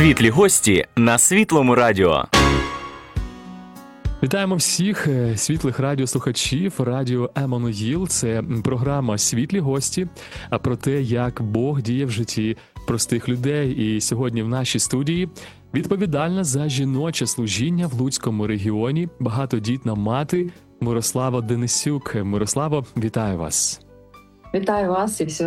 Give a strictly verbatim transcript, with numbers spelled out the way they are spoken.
Світлі гості на Світлому радіо. Вітаємо всіх світлих радіослухачів радіо Еммануїл. Це програма «Світлі гості», а про те, як Бог діє в житті простих людей. І сьогодні в нашій студії відповідальна за жіноче служіння в Луцькому регіоні, багатодітна мати Мирослава Денисюк. Мирославо, вітаю вас. Вітаю вас і всю